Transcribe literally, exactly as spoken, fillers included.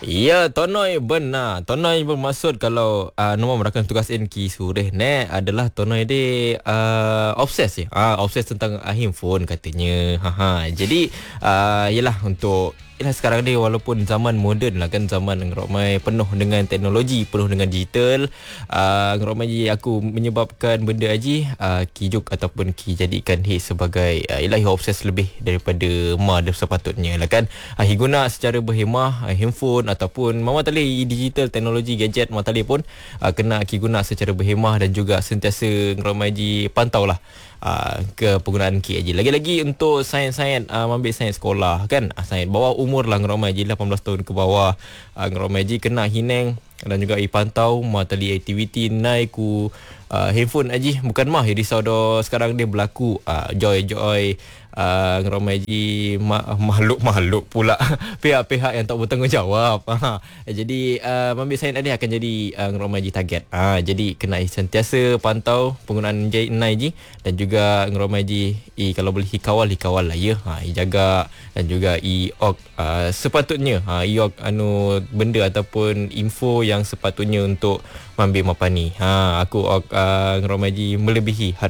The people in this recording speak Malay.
Ya, tonoi benar. Tonoi bermaksud kalau uh, nombor merakan tugas N Ki Sureh ne adalah tonoi dia uh, obses ya. Ah, uh, obses tentang uh, handphone katanya. Ha ha. Jadi uh, yalah untuk yalah sekarang ni walaupun zaman moden lah kan, zaman ramai penuh dengan teknologi, penuh dengan digital, uh, ramai je aku menyebabkan benda aji uh, kijuk ataupun ki jadikan he sebagai uh, ialah he obses lebih daripada ma dia sepatutnya lah kan. Uh, he guna secara berhemah uh, handphone ataupun mama tali digital teknologi gadget mama tali pun uh, kena ki guna secara berhemah dan juga sentiasa ramai ji pantau lah Uh, ke penggunaan K I G. Lagi-lagi untuk sains-sains uh, ambil sains sekolah kan, uh, sains bawah umur lah ngeramai ji lapan belas tahun ke bawah, uh, ngeramai ji kena hineng dan juga ipantau matali aktiviti naik ku uh, handphone aji bukan mah risau do sekarang dia berlaku uh, joy-joy uh, ngeramai ji ma- makhluk-makhluk pula pihak-pihak yang tak bertanggungjawab. Ha. Jadi uh, ambil sains tadi akan jadi uh, ngeramai ji target. Ha. Jadi kena sentiasa pantau penggunaan nai ji dan juga ngeramai ji i kalau boleh hikawal hikawal lah ya. Ha, i jaga dan juga i ok uh, sepatutnya ha i ok anu benda ataupun info yang sepatutnya untuk mambil mapani. Ha aku ok uh, ngeramai ji melebihi